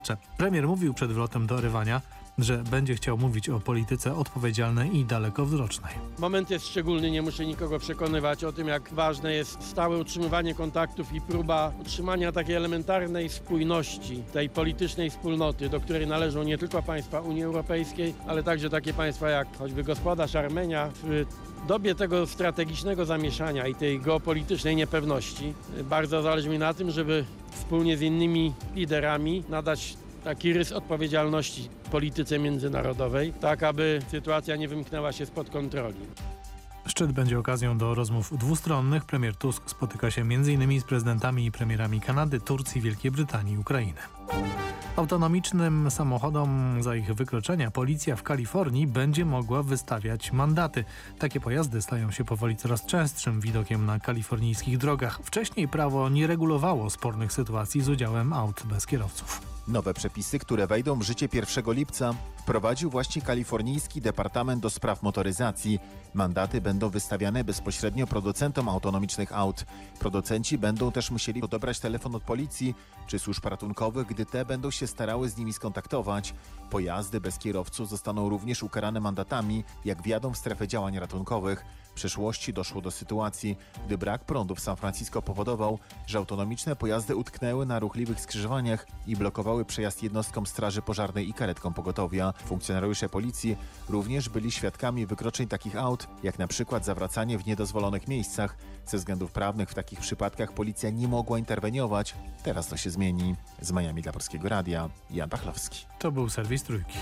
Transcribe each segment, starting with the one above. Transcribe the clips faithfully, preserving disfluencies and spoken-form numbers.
Premier mówił przed wlotem do Erywania, że będzie chciał mówić o polityce odpowiedzialnej i dalekowzrocznej. Moment jest szczególny, nie muszę nikogo przekonywać o tym, jak ważne jest stałe utrzymywanie kontaktów i próba utrzymania takiej elementarnej spójności, tej politycznej wspólnoty, do której należą nie tylko państwa Unii Europejskiej, ale także takie państwa jak choćby gospodarz Armenia. W dobie tego strategicznego zamieszania i tej geopolitycznej niepewności bardzo zależy mi na tym, żeby wspólnie z innymi liderami nadać taki rys odpowiedzialności polityce międzynarodowej, tak aby sytuacja nie wymknęła się spod kontroli. Szczyt będzie okazją do rozmów dwustronnych. Premier Tusk spotyka się między innymi z prezydentami i premierami Kanady, Turcji, Wielkiej Brytanii i Ukrainy. Autonomicznym samochodom za ich wykroczenia policja w Kalifornii będzie mogła wystawiać mandaty. Takie pojazdy stają się powoli coraz częstszym widokiem na kalifornijskich drogach. Wcześniej prawo nie regulowało spornych sytuacji z udziałem aut bez kierowców. Nowe przepisy, które wejdą w życie pierwszego lipca, wprowadził właśnie kalifornijski Departament do Spraw Motoryzacji. Mandaty będą wystawiane bezpośrednio producentom autonomicznych aut. Producenci będą też musieli odebrać telefon od policji czy służb ratunkowych, gdy te będą się starały z nimi skontaktować. Pojazdy bez kierowców zostaną również ukarane mandatami, jak wjadą w strefę działań ratunkowych. W przeszłości doszło do sytuacji, gdy brak prądu w San Francisco powodował, że autonomiczne pojazdy utknęły na ruchliwych skrzyżowaniach i blokowały przejazd jednostkom straży pożarnej i karetkom pogotowia. Funkcjonariusze policji również byli świadkami wykroczeń takich aut, jak na przykład zawracanie w niedozwolonych miejscach. Ze względów prawnych w takich przypadkach policja nie mogła interweniować. Teraz to się zmieni. Z Miami dla Polskiego Radia, Jan Pachlowski. To był serwis Trójki.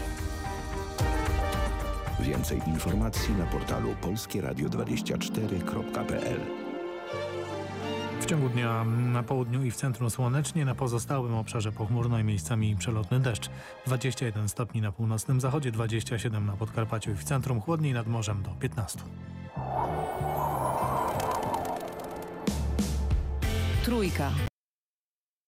Więcej informacji na portalu polskie radio dwadzieścia cztery kropka p l. W ciągu dnia na południu i w centrum słonecznie, na pozostałym obszarze pochmurno i miejscami przelotny deszcz. dwadzieścia jeden stopni na północnym zachodzie, dwadzieścia siedem na Podkarpaciu i w centrum, chłodniej nad morzem do piętnastu. Trójka.